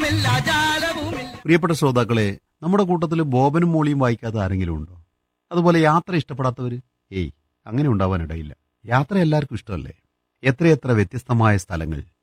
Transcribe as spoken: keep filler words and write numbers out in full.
താളവുമില്ല ജാലവുമില്ല. പ്രിയപ്പെട്ട ശ്രോതാക്കളെ, നമ്മുടെ കൂട്ടത്തിൽ ബോബനും മോളിയും വായിക്കാത്ത ആരെങ്കിലും ഉണ്ടോ? അതുപോലെ യാത്ര ഇഷ്ടപ്പെടാത്തവര്? ഏയ്, അങ്ങനെ ഉണ്ടാവാനിടയില്ല. യാത്ര എല്ലാവർക്കും ഇഷ്ടമല്ലേ? എത്രയെത്ര വ്യത്യസ്തമായ സ്ഥലങ്ങൾ,